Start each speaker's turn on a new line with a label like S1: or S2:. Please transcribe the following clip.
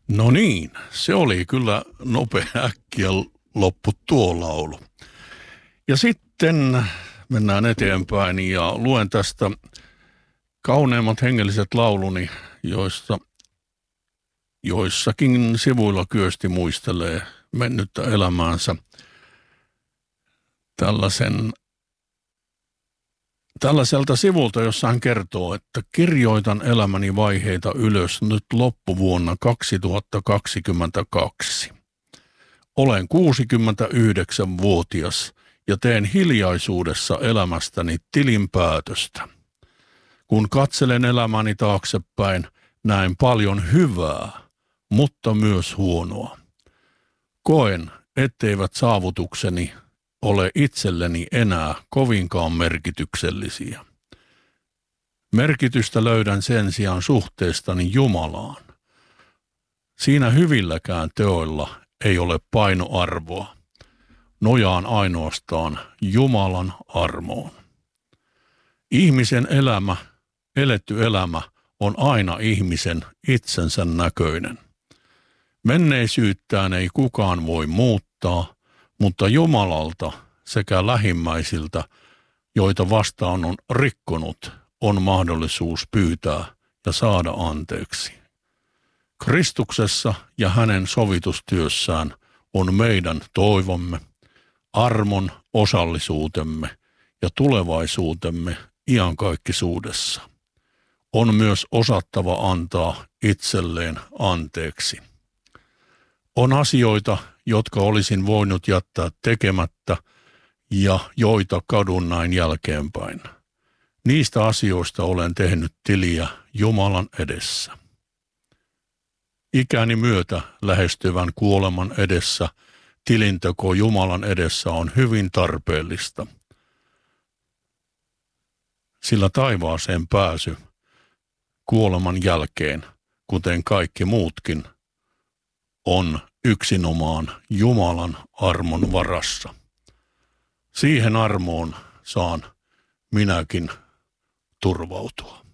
S1: No niin, se oli kyllä nopea äkkiä loppu tuo laulu. Ja sitten mennään eteenpäin ja luen tästä kauneimmat hengelliset lauluni, joissakin sivuilla Kyösti muistelee mennyttä elämäänsä tällaiselta sivulta, jossa hän kertoo, että kirjoitan elämäni vaiheita ylös nyt loppuvuonna 2022. Olen 69-vuotias ja teen hiljaisuudessa elämästäni tilinpäätöstä. Kun katselen elämäni taaksepäin, näen paljon hyvää, mutta myös huonoa. Koen, etteivät saavutukseni ole itselleni enää kovinkaan merkityksellisiä. Merkitystä löydän sen sijaan suhteestani Jumalaan. Siinä hyvilläkään teoilla ei ole painoarvoa. Nojaan ainoastaan Jumalan armoon. Ihmisen eletty elämä on aina ihmisen itsensä näköinen. Menneisyyttään ei kukaan voi muuttaa, mutta Jumalalta sekä lähimmäisiltä, joita vastaan on rikkonut, on mahdollisuus pyytää ja saada anteeksi. Kristuksessa ja hänen sovitustyössään on meidän toivomme, armon osallisuutemme ja tulevaisuutemme iankaikkisuudessa. On myös osattava antaa itselleen anteeksi. On asioita, jotka olisin voinut jättää tekemättä ja joita kadun näin jälkeenpäin. Niistä asioista olen tehnyt tiliä Jumalan edessä. Ikäni myötä lähestyvän kuoleman edessä tilinteko Jumalan edessä on hyvin tarpeellista, sillä taivaaseen pääsy kuoleman jälkeen, kuten kaikki muutkin, on yksinomaan Jumalan armon varassa. Siihen armoon saan minäkin turvautua.